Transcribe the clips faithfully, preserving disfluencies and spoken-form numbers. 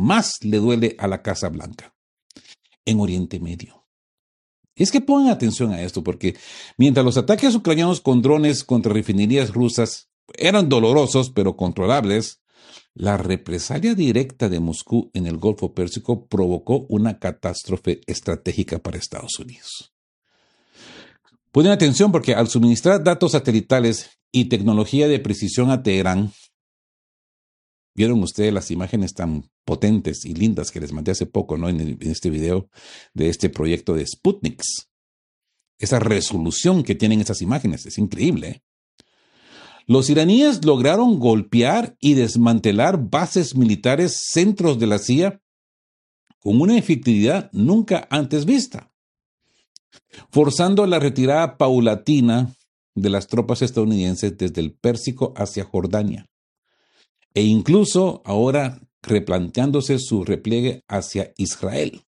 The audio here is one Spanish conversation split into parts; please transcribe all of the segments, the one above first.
más le duele a la Casa Blanca, en Oriente Medio. Es que pongan atención a esto, porque mientras los ataques ucranianos con drones contra refinerías rusas eran dolorosos pero controlables, la represalia directa de Moscú en el Golfo Pérsico provocó una catástrofe estratégica para Estados Unidos. Ponen atención porque al suministrar datos satelitales y tecnología de precisión a Teherán, vieron ustedes las imágenes tan potentes y lindas que les mandé hace poco, ¿no? En, el, en este video de este proyecto de Sputnik. Esa resolución que tienen esas imágenes es increíble, ¿eh? Los iraníes lograron golpear y desmantelar bases militares, centros de la C I A, con una efectividad nunca antes vista, forzando la retirada paulatina de las tropas estadounidenses desde el Pérsico hacia Jordania, e incluso ahora replanteándose su repliegue hacia Israel.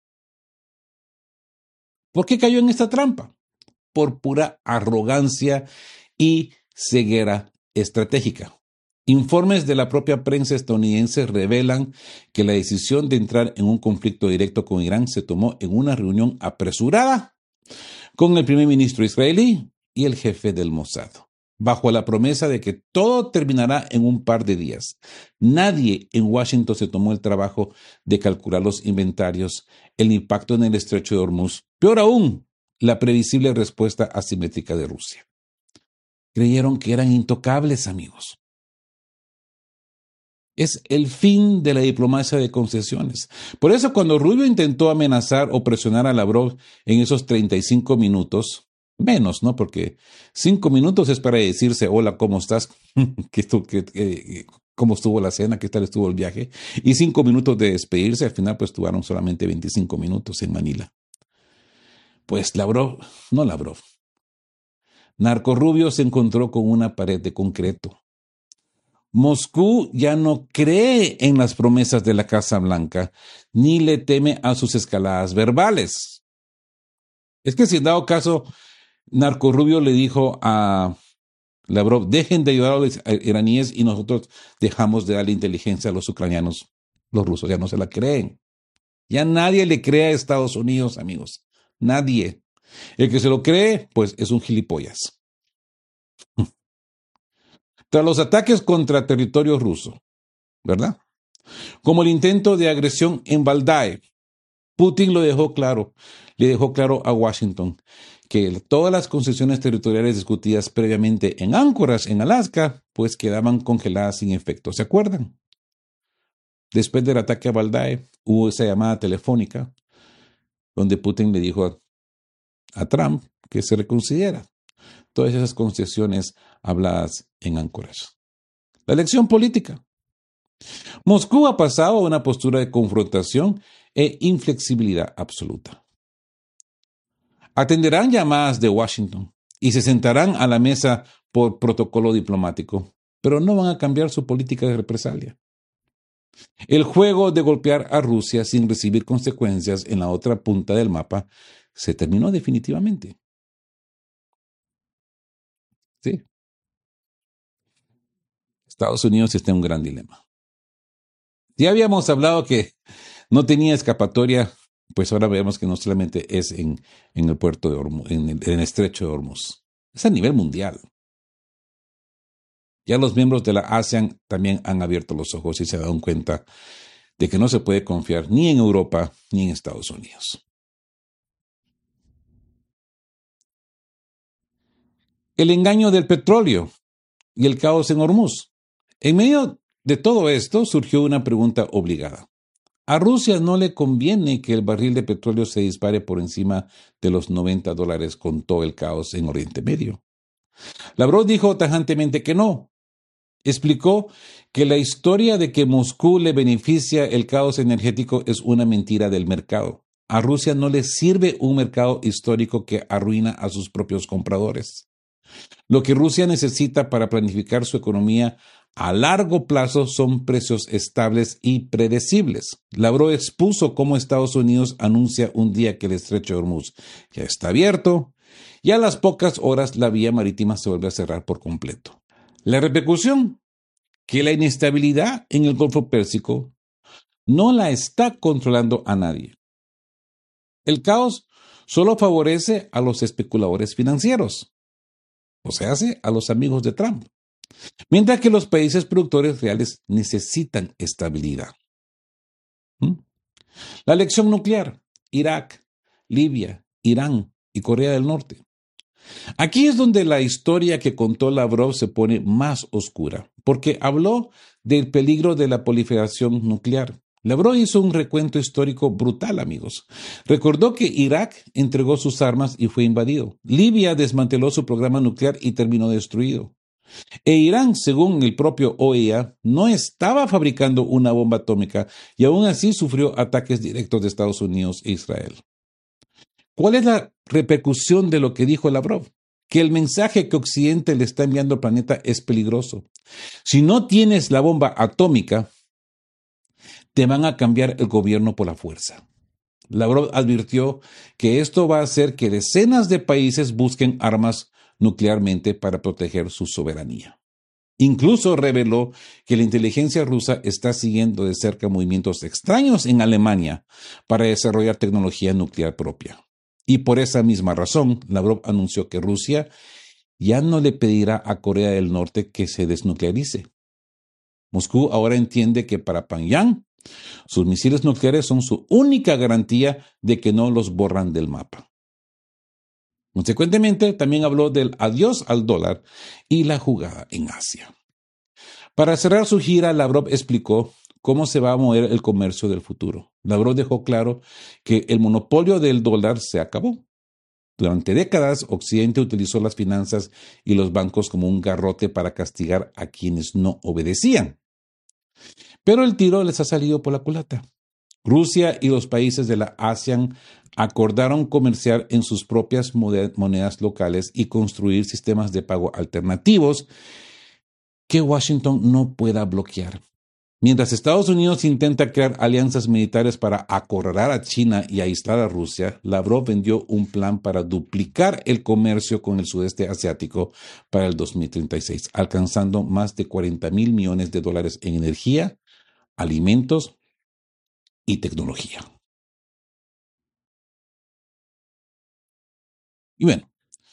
¿Por qué cayó en esta trampa? Por pura arrogancia y ceguera estratégica. Informes de la propia prensa estadounidense revelan que la decisión de entrar en un conflicto directo con Irán se tomó en una reunión apresurada con el primer ministro israelí y el jefe del Mossad, bajo la promesa de que todo terminará en un par de días. Nadie en Washington se tomó el trabajo de calcular los inventarios, el impacto en el estrecho de Hormuz, peor aún, la previsible respuesta asimétrica de Rusia. Creyeron que eran intocables, amigos. Es el fin de la diplomacia de concesiones. Por eso, cuando Rubio intentó amenazar o presionar a Lavrov en esos treinta y cinco minutos, menos, ¿no? Porque cinco minutos es para decirse, hola, ¿cómo estás? ¿Qué estu- qué- qué- ¿Cómo estuvo la cena? ¿Qué tal estuvo el viaje? Y cinco minutos de despedirse. Al final, pues, tuvieron solamente veinticinco minutos en Manila. Pues Lavrov, no Lavrov, Narco Rubio se encontró con una pared de concreto. Moscú ya no cree en las promesas de la Casa Blanca, ni le teme a sus escaladas verbales. Es que si en dado caso, Narco Rubio le dijo a Lavrov, dejen de ayudar a los iraníes y nosotros dejamos de darle inteligencia a los ucranianos. Los rusos ya no se la creen. Ya nadie le cree a Estados Unidos, amigos. Nadie. El que se lo cree, pues es un gilipollas. Tras los ataques contra territorio ruso, ¿verdad? Como el intento de agresión en Valdai, Putin lo dejó claro, le dejó claro a Washington que todas las concesiones territoriales discutidas previamente en Anchorage, en Alaska, pues quedaban congeladas sin efecto. ¿Se acuerdan? Después del ataque a Valdai, hubo esa llamada telefónica donde Putin le dijo a, a Trump que se reconsidera todas esas concesiones habladas en Anchorage. La elección política. Moscú ha pasado a una postura de confrontación e inflexibilidad absoluta. Atenderán llamadas de Washington y se sentarán a la mesa por protocolo diplomático, pero no van a cambiar su política de represalia. El juego de golpear a Rusia sin recibir consecuencias en la otra punta del mapa se terminó definitivamente. Sí. Estados Unidos está en un gran dilema. Ya habíamos hablado que no tenía escapatoria, pues ahora vemos que no solamente es en, en el puerto de Hormuz, en el, en el estrecho de Hormuz, es a nivel mundial. Ya los miembros de la ASEAN también han abierto los ojos y se han dado cuenta de que no se puede confiar ni en Europa ni en Estados Unidos. El engaño del petróleo y el caos en Hormuz. En medio de todo esto surgió una pregunta obligada. A Rusia no le conviene que el barril de petróleo se dispare por encima de los noventa dólares con todo el caos en Oriente Medio. Lavrov dijo tajantemente que no. Explicó que la historia de que Moscú le beneficia el caos energético es una mentira del mercado. A Rusia no le sirve un mercado histórico que arruina a sus propios compradores. Lo que Rusia necesita para planificar su economía a largo plazo son precios estables y predecibles. Lavrov expuso cómo Estados Unidos anuncia un día que el estrecho de Hormuz ya está abierto y a las pocas horas la vía marítima se vuelve a cerrar por completo. La repercusión, que la inestabilidad en el Golfo Pérsico no la está controlando a nadie. El caos solo favorece a los especuladores financieros, o sea, a los amigos de Trump, mientras que los países productores reales necesitan estabilidad. ¿Mm? La lección nuclear: Irak, Libia, Irán y Corea del Norte. Aquí es donde la historia que contó Lavrov se pone más oscura, porque habló del peligro de la proliferación nuclear. Lavrov hizo un recuento histórico brutal, amigos. Recordó que Irak entregó sus armas y fue invadido. Libia desmanteló su programa nuclear y terminó destruido. E Irán, según el propio O E A, no estaba fabricando una bomba atómica y aún así sufrió ataques directos de Estados Unidos e Israel. ¿Cuál es la repercusión de lo que dijo Lavrov? Que el mensaje que Occidente le está enviando al planeta es peligroso. Si no tienes la bomba atómica, te van a cambiar el gobierno por la fuerza. Lavrov advirtió que esto va a hacer que decenas de países busquen armas nuclearmente para proteger su soberanía. Incluso reveló que la inteligencia rusa está siguiendo de cerca movimientos extraños en Alemania para desarrollar tecnología nuclear propia. Y por esa misma razón, Lavrov anunció que Rusia ya no le pedirá a Corea del Norte que se desnuclearice. Moscú ahora entiende que para Pyongyang, sus misiles nucleares son su única garantía de que no los borran del mapa. Consecuentemente, también habló del adiós al dólar y la jugada en Asia. Para cerrar su gira, Lavrov explicó cómo se va a mover el comercio del futuro. Lavrov dejó claro que el monopolio del dólar se acabó. Durante décadas, Occidente utilizó las finanzas y los bancos como un garrote para castigar a quienes no obedecían. Pero el tiro les ha salido por la culata. Rusia y los países de la ASEAN acordaron comerciar en sus propias monedas locales y construir sistemas de pago alternativos que Washington no pueda bloquear. Mientras Estados Unidos intenta crear alianzas militares para acorralar a China y aislar a Rusia, Lavrov vendió un plan para duplicar el comercio con el sudeste asiático para el dos mil treinta y seis, alcanzando más de cuarenta mil millones de dólares en energía, alimentos y tecnología. Y bueno,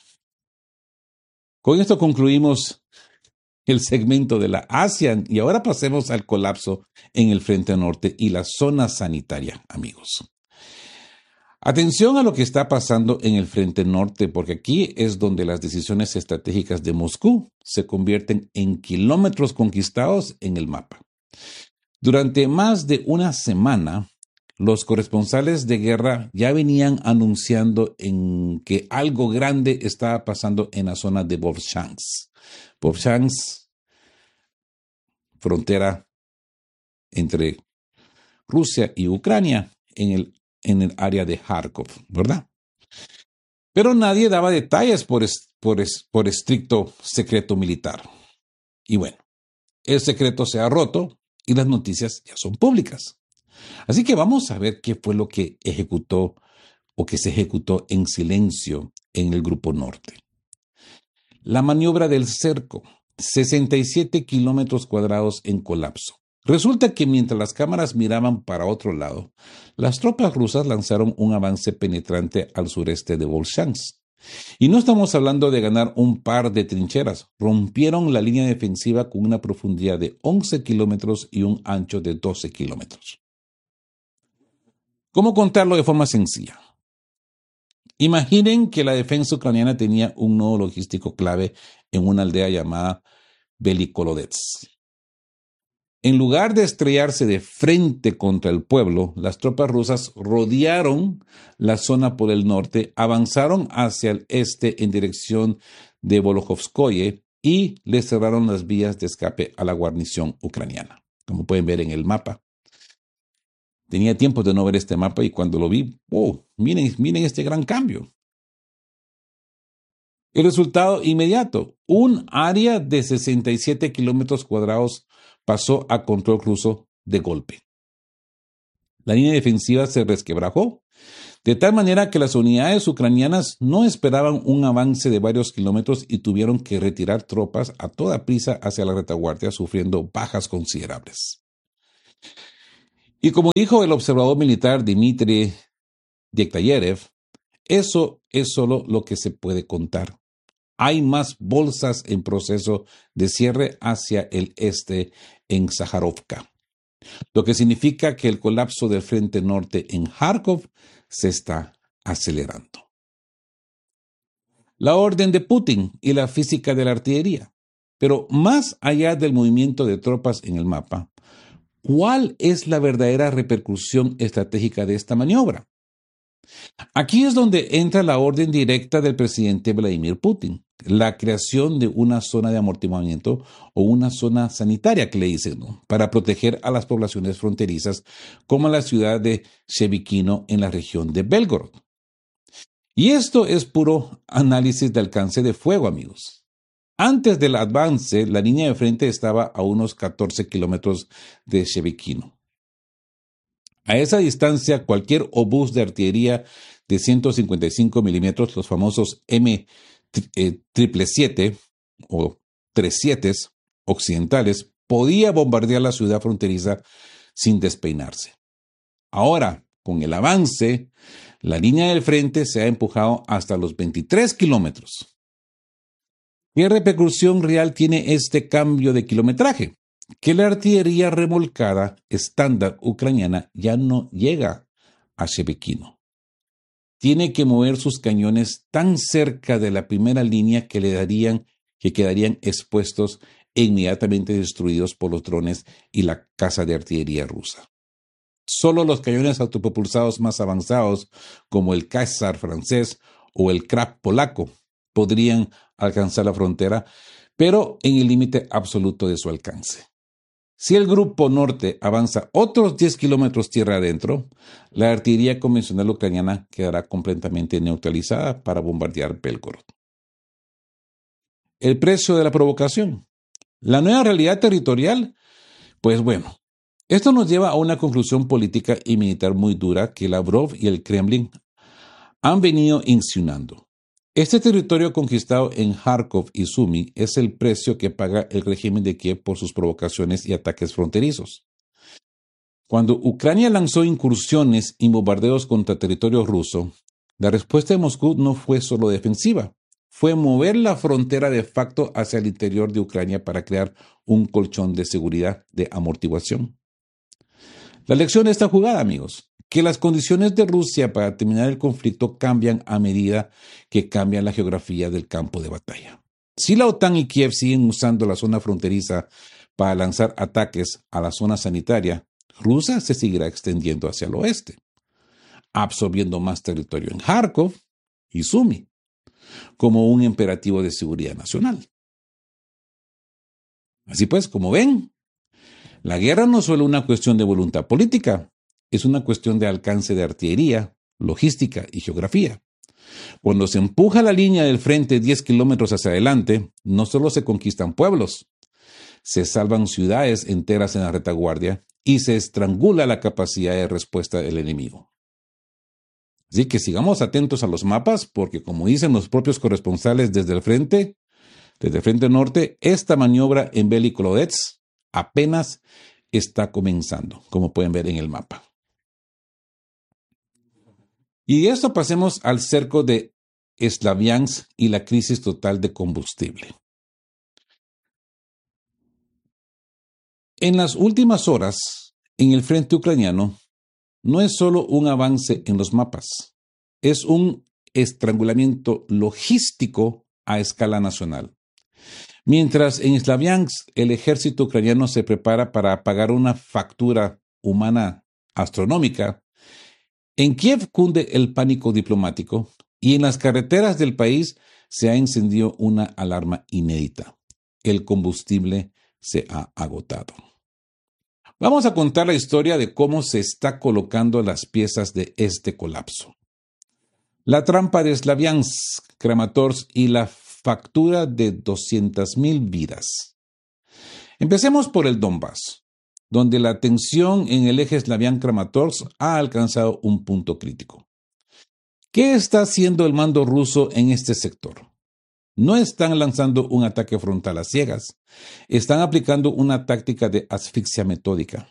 con esto concluimos el segmento de la ASEAN y ahora pasemos al colapso en el Frente Norte y la zona sanitaria, amigos. Atención a lo que está pasando en el Frente Norte, porque aquí es donde las decisiones estratégicas de Moscú se convierten en kilómetros conquistados en el mapa. Durante más de una semana, los corresponsales de guerra ya venían anunciando en que algo grande estaba pasando en la zona de Vovchansk. Vovchansk, frontera entre Rusia y Ucrania, en el, en el área de Kharkov, ¿verdad? Pero nadie daba detalles por, es, por, es, por estricto secreto militar. Y bueno, el secreto se ha roto y las noticias ya son públicas. Así que vamos a ver qué fue lo que ejecutó o que se ejecutó en silencio en el Grupo Norte. La maniobra del cerco, sesenta y siete kilómetros cuadrados en colapso. Resulta que mientras las cámaras miraban para otro lado, las tropas rusas lanzaron un avance penetrante al sureste de Volchansk. Y no estamos hablando de ganar un par de trincheras, rompieron la línea defensiva con una profundidad de once kilómetros y un ancho de doce kilómetros. ¿Cómo contarlo de forma sencilla? Imaginen que la defensa ucraniana tenía un nodo logístico clave en una aldea llamada Velikolodets. En lugar de estrellarse de frente contra el pueblo, las tropas rusas rodearon la zona por el norte, avanzaron hacia el este en dirección de Volokhovskoye y le cerraron las vías de escape a la guarnición ucraniana. Como pueden ver en el mapa. Tenía tiempo de no ver este mapa y cuando lo vi, oh, miren, miren este gran cambio. El resultado inmediato, un área de sesenta y siete kilómetros cuadrados pasó a control ruso de golpe. La línea defensiva se resquebrajó, de tal manera que las unidades ucranianas no esperaban un avance de varios kilómetros y tuvieron que retirar tropas a toda prisa hacia la retaguardia, sufriendo bajas considerables. Y como dijo el observador militar Dmitry Yektayerev, eso es solo lo que se puede contar. Hay más bolsas en proceso de cierre hacia el este en Sakharovka, lo que significa que el colapso del frente norte en Kharkov se está acelerando. La orden de Putin y la física de la artillería. Pero más allá del movimiento de tropas en el mapa, ¿cuál es la verdadera repercusión estratégica de esta maniobra? Aquí es donde entra la orden directa del presidente Vladimir Putin, la creación de una zona de amortiguamiento o una zona sanitaria, que le dicen, ¿no?, para proteger a las poblaciones fronterizas, como la ciudad de Shebekino en la región de Belgorod. Y esto es puro análisis de alcance de fuego, amigos. Antes del avance, la línea de frente estaba a unos catorce kilómetros de Shebekino. A esa distancia, cualquier obús de artillería de ciento cincuenta y cinco milímetros, los famosos M siete siete o treinta y siete occidentales, podía bombardear la ciudad fronteriza sin despeinarse. Ahora, con el avance, la línea del frente se ha empujado hasta los veintitrés kilómetros. ¿Qué repercusión real tiene este cambio de kilometraje? Que la artillería remolcada estándar ucraniana ya no llega a Shebekino. Tiene que mover sus cañones tan cerca de la primera línea que le darían, que quedarían expuestos e inmediatamente destruidos por los drones y la caza de artillería rusa. Solo los cañones autopropulsados más avanzados, como el César francés o el Krab polaco, podrían alcanzar la frontera, pero en el límite absoluto de su alcance. Si el grupo norte avanza otros diez kilómetros tierra adentro, la artillería convencional ucraniana quedará completamente neutralizada para bombardear Belgorod. El precio de la provocación. La nueva realidad territorial, pues bueno, esto nos lleva a una conclusión política y militar muy dura que Lavrov y el Kremlin han venido insinuando. Este territorio conquistado en Kharkov y Sumy es el precio que paga el régimen de Kiev por sus provocaciones y ataques fronterizos. Cuando Ucrania lanzó incursiones y bombardeos contra territorio ruso, la respuesta de Moscú no fue solo defensiva, fue mover la frontera de facto hacia el interior de Ucrania para crear un colchón de seguridad, de amortiguación. La lección de esta jugada, amigos, que las condiciones de Rusia para terminar el conflicto cambian a medida que cambia la geografía del campo de batalla. Si la OTAN y Kiev siguen usando la zona fronteriza para lanzar ataques a la zona sanitaria, Rusia se seguirá extendiendo hacia el oeste, absorbiendo más territorio en Kharkov y Sumy, como un imperativo de seguridad nacional. Así pues, como ven, la guerra no es solo una cuestión de voluntad política, es una cuestión de alcance de artillería, logística y geografía. Cuando se empuja la línea del frente diez kilómetros hacia adelante, no solo se conquistan pueblos, se salvan ciudades enteras en la retaguardia y se estrangula la capacidad de respuesta del enemigo. Así que sigamos atentos a los mapas, porque como dicen los propios corresponsales desde el frente, desde el frente norte, esta maniobra en Velikolodets apenas está comenzando, como pueden ver en el mapa. Y de esto pasemos al cerco de Slaviansk y la crisis total de combustible. En las últimas horas, en el frente ucraniano, no es solo un avance en los mapas, es un estrangulamiento logístico a escala nacional. Mientras en Slaviansk el ejército ucraniano se prepara para pagar una factura humana astronómica, en Kiev cunde el pánico diplomático y en las carreteras del país se ha encendido una alarma inédita. El combustible se ha agotado. Vamos a contar la historia de cómo se está colocando las piezas de este colapso. La trampa de Slaviansk, Kramatorsk y la factura de doscientas mil vidas. Empecemos por el Donbass, donde la tensión en el eje Slaviansk-Kramatorsk ha alcanzado un punto crítico. ¿Qué está haciendo el mando ruso en este sector? No están lanzando un ataque frontal a ciegas, están aplicando una táctica de asfixia metódica,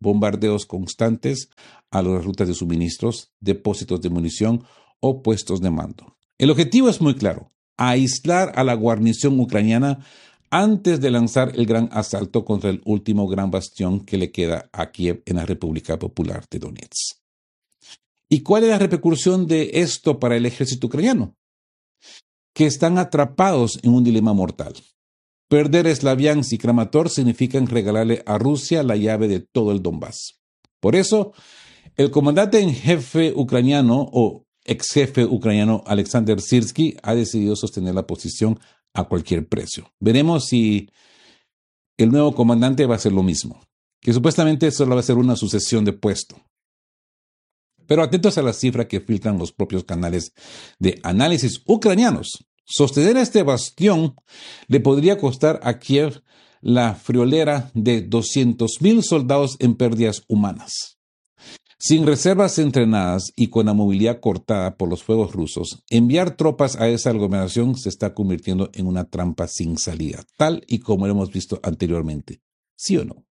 bombardeos constantes a las rutas de suministros, depósitos de munición o puestos de mando. El objetivo es muy claro: aislar a la guarnición ucraniana antes de lanzar el gran asalto contra el último gran bastión que le queda a Kiev en la República Popular de Donetsk. ¿Y cuál es la repercusión de esto para el ejército ucraniano? Que están atrapados en un dilema mortal. Perder Slaviansk y Kramatorsk significan regalarle a Rusia la llave de todo el Donbass. Por eso, el comandante en jefe ucraniano o ex jefe ucraniano Alexander Sirski ha decidido sostener la posición a cualquier precio. Veremos si el nuevo comandante va a hacer lo mismo, que supuestamente solo va a ser una sucesión de puesto. Pero atentos a la cifra que filtran los propios canales de análisis ucranianos. Sostener este bastión le podría costar a Kiev la friolera de doscientos mil soldados en pérdidas humanas. Sin reservas entrenadas y con la movilidad cortada por los fuegos rusos, enviar tropas a esa aglomeración se está convirtiendo en una trampa sin salida, tal y como lo hemos visto anteriormente. ¿Sí o no?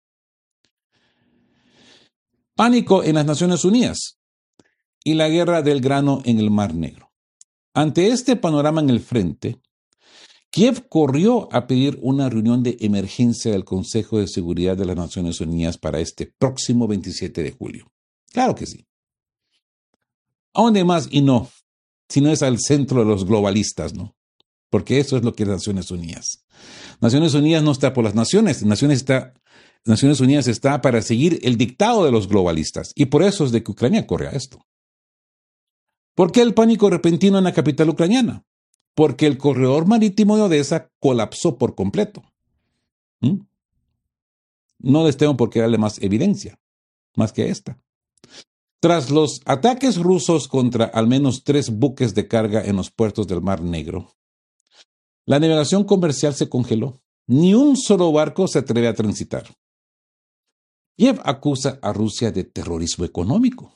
Pánico en las Naciones Unidas y la guerra del grano en el Mar Negro. Ante este panorama en el frente, Kiev corrió a pedir una reunión de emergencia del Consejo de Seguridad de las Naciones Unidas para este próximo veintisiete de julio. Claro que sí. ¿A dónde más y no? Si no es al centro de los globalistas, ¿no? Porque eso es lo que es Naciones Unidas. Naciones Unidas no está por las naciones. Naciones, está, Naciones Unidas está para seguir el dictado de los globalistas. Y por eso es de que Ucrania corre a esto. ¿Por qué el pánico repentino en la capital ucraniana? Porque el corredor marítimo de Odessa colapsó por completo. ¿Mm? No les tengo por qué darle más evidencia, más que esta. Tras los ataques rusos contra al menos tres buques de carga en los puertos del Mar Negro, la navegación comercial se congeló. Ni un solo barco se atreve a transitar. Kiev acusa a Rusia de terrorismo económico.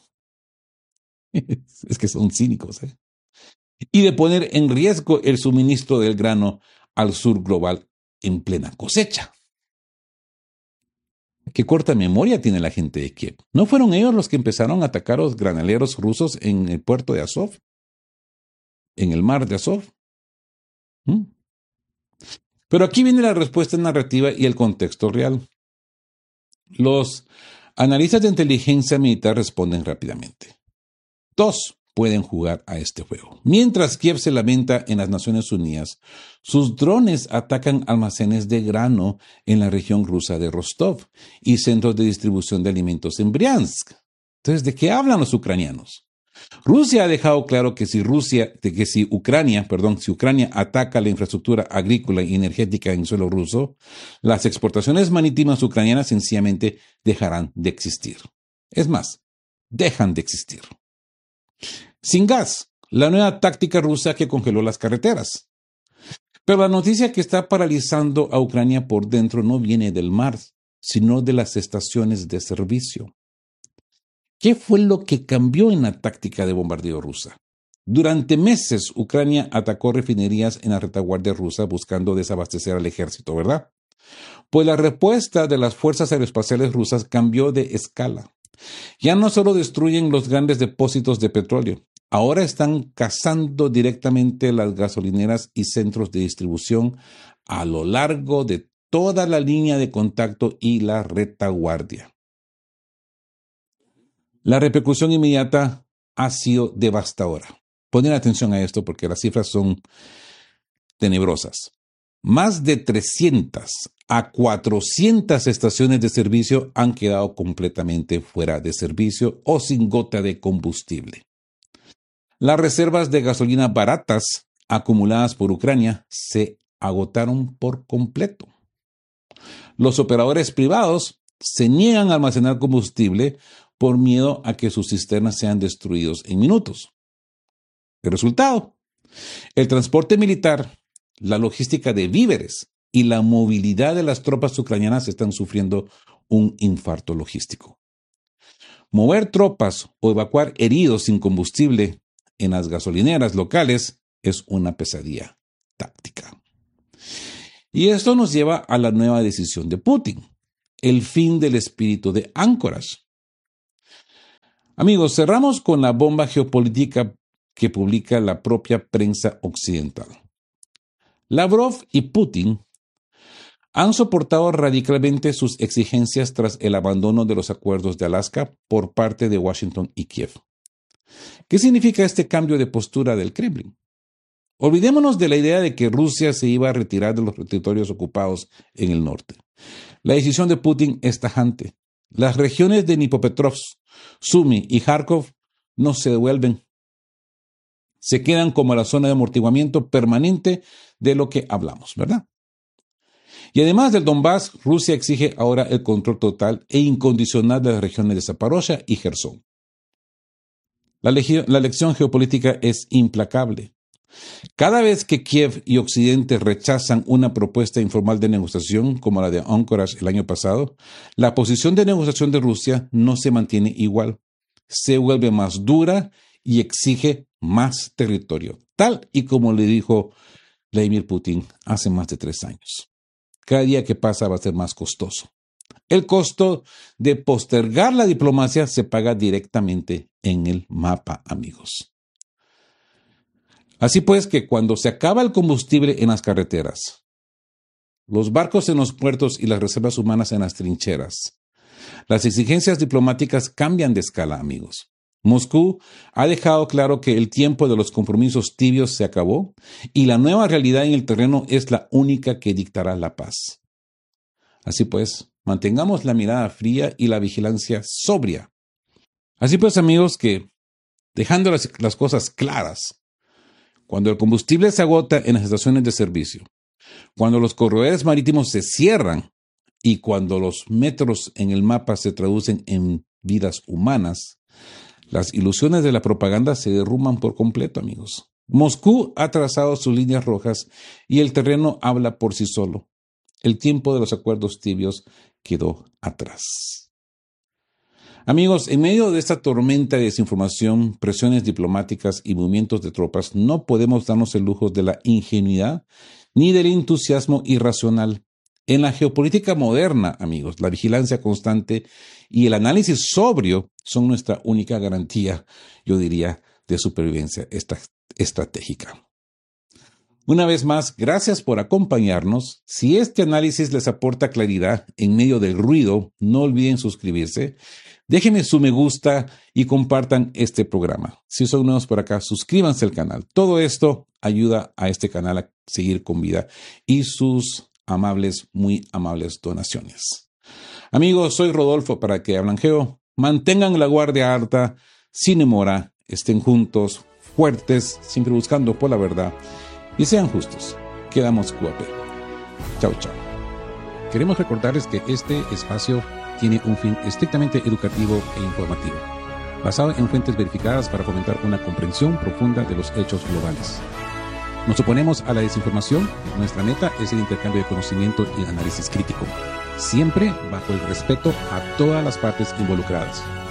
Es que son cínicos, ¿eh? Y de poner en riesgo el suministro del grano al sur global en plena cosecha. Qué corta memoria tiene la gente de Kiev. ¿No fueron ellos los que empezaron a atacar a los granaderos rusos en el puerto de Azov? ¿En el mar de Azov? ¿Mm? Pero aquí viene la respuesta narrativa y el contexto real. Los analistas de inteligencia militar responden rápidamente. Dos pueden jugar a este juego. Mientras Kiev se lamenta en las Naciones Unidas, sus drones atacan almacenes de grano en la región rusa de Rostov y centros de distribución de alimentos en Briansk. Entonces, ¿de qué hablan los ucranianos? Rusia ha dejado claro que si Rusia, de que si Ucrania, perdón, si Ucrania ataca la infraestructura agrícola y energética en suelo ruso, las exportaciones marítimas ucranianas sencillamente dejarán de existir. Es más, dejan de existir. Sin gas, la nueva táctica rusa que congeló las carreteras. Pero la noticia que está paralizando a Ucrania por dentro no viene del mar, sino de las estaciones de servicio. ¿Qué fue lo que cambió en la táctica de bombardeo rusa? Durante meses, Ucrania atacó refinerías en la retaguardia rusa buscando desabastecer al ejército, ¿verdad? Pues la respuesta de las fuerzas aeroespaciales rusas cambió de escala. Ya no solo destruyen los grandes depósitos de petróleo, ahora están cazando directamente las gasolineras y centros de distribución a lo largo de toda la línea de contacto y la retaguardia. La repercusión inmediata ha sido devastadora. Ponen atención a esto porque las cifras son tenebrosas. Más de trescientas a cuatrocientas estaciones de servicio han quedado completamente fuera de servicio o sin gota de combustible. Las reservas de gasolina baratas acumuladas por Ucrania se agotaron por completo. Los operadores privados se niegan a almacenar combustible por miedo a que sus cisternas sean destruidos en minutos. El resultado, el transporte militar, la logística de víveres y la movilidad de las tropas ucranianas están sufriendo un infarto logístico. Mover tropas o evacuar heridos sin combustible en las gasolineras locales es una pesadilla táctica. Y esto nos lleva a la nueva decisión de Putin. el fin del espíritu de Anchorage. Amigos, cerramos con la bomba geopolítica que publica la propia prensa occidental. Lavrov y Putin han soportado radicalmente sus exigencias tras el abandono de los acuerdos de Alaska por parte de Washington y Kiev. ¿Qué significa este cambio de postura del Kremlin? Olvidémonos de la idea de que Rusia se iba a retirar de los territorios ocupados en el norte. La decisión de Putin es tajante. Las regiones de Dnipropetrovsk, Sumy y Kharkov no se devuelven. Se quedan como la zona de amortiguamiento permanente de lo que hablamos, ¿verdad? Y además del Donbass, Rusia exige ahora el control total e incondicional de las regiones de Zaporozhia y Jersón. La, la lección geopolítica es implacable. Cada vez que Kiev y Occidente rechazan una propuesta informal de negociación como la de Anchorage el año pasado, la posición de negociación de Rusia no se mantiene igual. Se vuelve más dura y exige más territorio, tal y como le dijo Vladimir Putin hace más de tres años. Cada día que pasa va a ser más costoso. El costo de postergar la diplomacia se paga directamente en el mapa, amigos. Así pues que cuando se acaba el combustible en las carreteras, los barcos en los puertos y las reservas humanas en las trincheras, las exigencias diplomáticas cambian de escala, amigos. Moscú ha dejado claro que el tiempo de los compromisos tibios se acabó y la nueva realidad en el terreno es la única que dictará la paz. Así pues, mantengamos la mirada fría y la vigilancia sobria. Así pues, amigos, que dejando las, las cosas claras, cuando el combustible se agota en las estaciones de servicio, cuando los corredores marítimos se cierran y cuando los metros en el mapa se traducen en vidas humanas, las ilusiones de la propaganda se derrumban por completo, amigos. Moscú ha trazado sus líneas rojas y el terreno habla por sí solo. El tiempo de los acuerdos tibios quedó atrás. Amigos, en medio de esta tormenta de desinformación, presiones diplomáticas y movimientos de tropas, no podemos darnos el lujo de la ingenuidad ni del entusiasmo irracional. En la geopolítica moderna, amigos, la vigilancia constante y el análisis sobrio son nuestra única garantía, yo diría, de supervivencia estratégica. Una vez más, gracias por acompañarnos. Si este análisis les aporta claridad en medio del ruido, no olviden suscribirse. Déjenme su me gusta y compartan este programa. Si son nuevos por acá, suscríbanse al canal. Todo esto ayuda a este canal a seguir con vida y sus amables, muy amables donaciones. Amigos, soy Rodolfo para que hablan geo. Mantengan la guardia alta, sin demora, estén juntos, fuertes, siempre buscando por la verdad y sean justos. Quedamos cuape. Chao, chao. Queremos recordarles que este espacio tiene un fin estrictamente educativo e informativo, basado en fuentes verificadas para fomentar una comprensión profunda de los hechos globales. Nos oponemos a la desinformación. Nuestra meta es el intercambio de conocimiento y análisis crítico, siempre bajo el respeto a todas las partes involucradas.